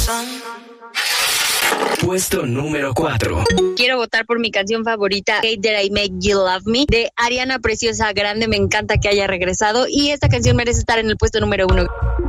Puesto número 4. Quiero votar por mi canción favorita, Hate That I Make You Love Me, de Ariana Preciosa Grande. Me encanta que haya regresado y esta canción merece estar en el puesto número 1.